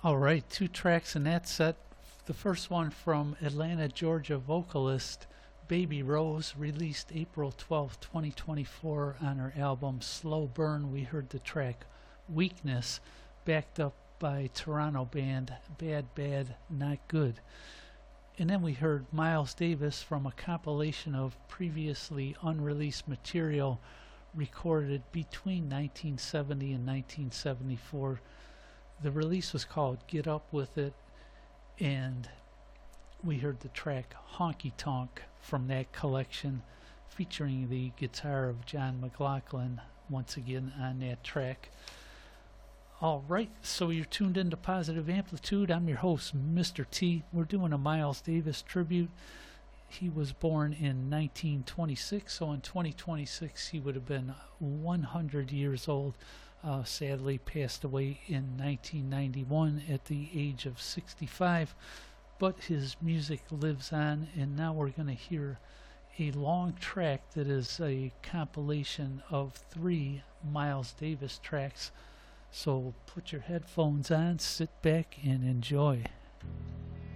All right, two tracks in that set. The first one from Atlanta, Georgia vocalist Baby Rose, released April 12th, 2024 on her album Slow Burn. We heard the track Weakness, backed up by Toronto band Bad Bad Not Good. And then we heard Miles Davis from a compilation of previously unreleased material recorded between 1970 and 1974. The release was called Get Up With It, and we heard the track Honky Tonk from that collection, featuring the guitar of John McLaughlin once again on that track. All right, so you're tuned into Positive Amplitude. I'm your host, Mr. T. We're doing a Miles Davis tribute. He was born in 1926, so in 2026 he would have been 100 years old. Sadly passed away in 1991 at the age of 65, but his music lives on, and now we're going to hear a long track that is a compilation of 3 Miles Davis tracks. So put your headphones on, sit back, and enjoy.